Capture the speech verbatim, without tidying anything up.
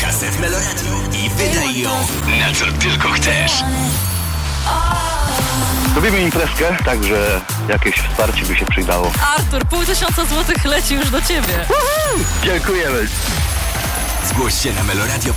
kaset Meloradio i wydaj ją na co tylko chcesz. Robimy imprezkę, także jakieś wsparcie by się przydało. Artur, pół tysiąca złotych leci już do ciebie. Dziękujemy. Zgłoś się na meloradio